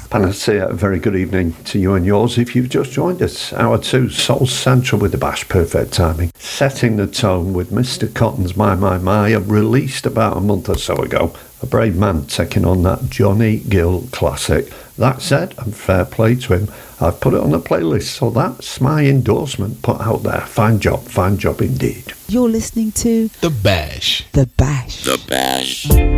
And I say a very good evening to you and yours if you've just joined us. Hour 2, Soul Central with the Bash, perfect timing. Setting the tone with Mr. Cotton's My, released about a month or so ago. A brave man taking on that Johnny Gill classic. That said, and fair play to him, I've put it on the playlist, so that's my endorsement put out there. Fine job indeed. You're listening to The Bash. The Bash. The Bash.